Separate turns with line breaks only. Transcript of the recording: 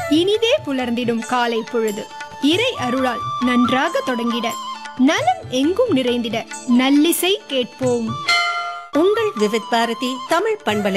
இனிதே புலர்ந்திடும் காலை பொழுது இறை அருளால் நன்றாக தொடங்கிட, நலம் எங்கும் நிறைந்திட நல்லிசை கேட்போம்.
உங்கள் விவித் பாரதி தமிழ் பண்பலை